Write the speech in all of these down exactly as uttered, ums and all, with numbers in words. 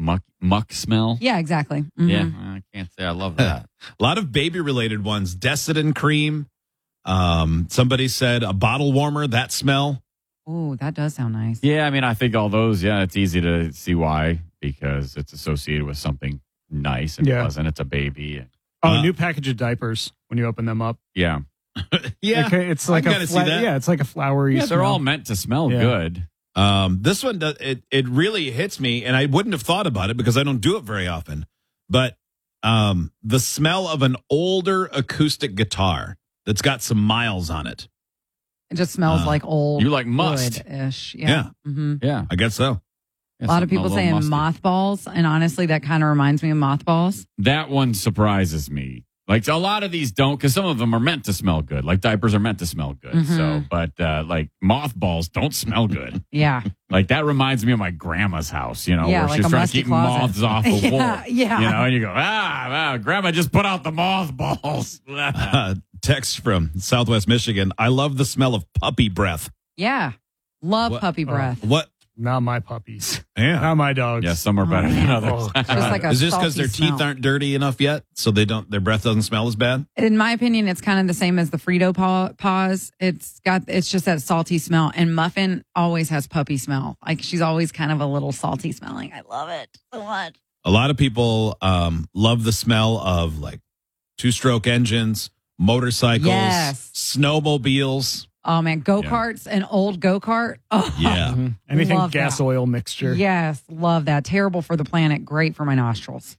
muck muck smell. Yeah, exactly. Mm-hmm. Yeah, I can't say I love that. A lot of baby-related ones. Desitin cream. Um, somebody said a bottle warmer, that smell. Oh, that does sound nice. Yeah, I mean, I think all those, yeah, it's easy to see why, because it's associated with something nice and Yeah. pleasant. It's a baby. Oh, Uh, new package of diapers when you open them up. Yeah. Yeah. Okay, it's I like can a kinda see fla- that. yeah, it's like a flowery. Yeah, they're smell. all meant to smell Yeah. good. Um, this one, does, it, it really hits me, and I wouldn't have thought about it because I don't do it very often. But um, the smell of an older acoustic guitar that's got some miles on it. It just smells Uh, like old. you like must. ish. Yeah. Yeah. hmm Yeah. I guess so. A lot of people saying musty. mothballs, and honestly, that kind of reminds me of mothballs. That one surprises me. Like a lot of these don't, because some of them are meant to smell good. Like diapers are meant to smell good. Mhm. So, but uh, like mothballs don't smell good. Yeah. Like that reminds me of my grandma's house. You know, Yeah, where like she's a trying to musty keep closet. moths off the Yeah, wall. yeah. You know, and you go, ah, wow, grandma just put out the mothballs. Uh, text from Southwest Michigan. I love the smell of puppy breath. Yeah. Love What- puppy breath. What? Not my puppies. Yeah. Not my dogs. Yeah, some are better than others. Oh, Just like a Is this because salty their smell. teeth aren't dirty enough yet, so they don't their breath doesn't smell as bad? In my opinion, it's kind of the same as the Frito paw, paws. It's got, it's just that salty smell. And Muffin always has puppy smell. Like she's always kind of a little salty smelling. I love it so much. A lot of people um, love the smell of like two stroke engines, motorcycles, Yes. snowmobiles. Oh man, go karts, an old go kart. Oh Yeah. Mhm. Anything Love gas that. oil mixture. yes, love that. Terrible for the planet, great for my nostrils.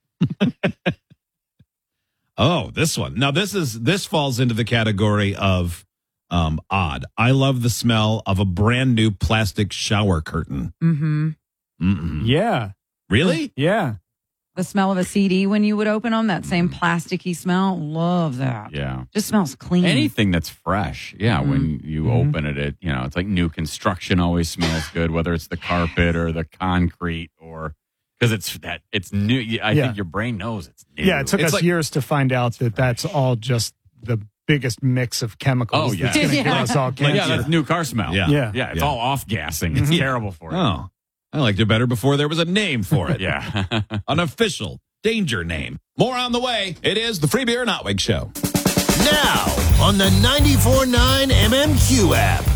Oh, this one. Now this is this falls into the category of um, odd. I love the smell of a brand new plastic shower curtain. Mm-hmm. Mm-mm. Yeah. Really? Yeah. The smell of a C D when you would open them, that same plasticky smell. Love that. Yeah. Just smells clean. Anything that's fresh. Yeah. Mhm. When you Mhm. open it, it, you know, it's like new construction always smells good, whether it's the carpet or the concrete or because it's that it's new. I Yeah. think your brain knows it's new. Yeah. It took It's us like- years to find out that that's all just the biggest mix of chemicals Oh, yeah. that's going to Yeah. give us all Like, cancer. yeah, that's new car smell. Yeah. Yeah. Yeah. It's Yeah. all off gassing. It's Mhm. terrible for you. Oh, I liked it better before there was a name for it. Yeah. An official danger name. More on the way. It is the Free Beer and Hot Wig Show. Now on the ninety-four point nine M M Q app.